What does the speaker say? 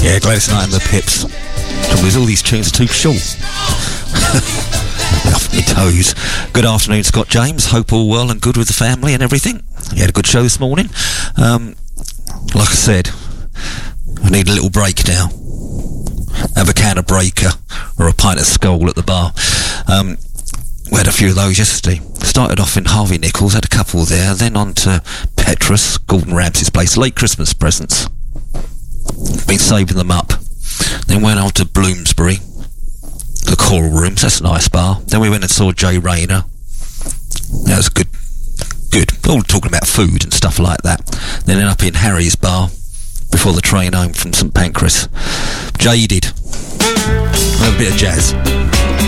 Yeah, Gladys Knight and the Pips. Because all these tunes are too short. Off my toes. Good afternoon, Scott James. Hope all well and good with the family and everything. You had a good show this morning. Like I said, I need a little break now. Have a can of Breaker or a pint of Skull at the bar. We had a few of those yesterday. Started off in Harvey Nichols, had a couple there, then on to Petrus, Gordon Ramsay's place, late Christmas presents. Been saving them up. Then went on to Bloomsbury, the Coral Rooms, that's a nice bar. Then we went and saw Jay Rayner. That was good. All talking about food and stuff like that. Then up in Harry's bar before the train home from St Pancras. Jaded. A bit of jazz.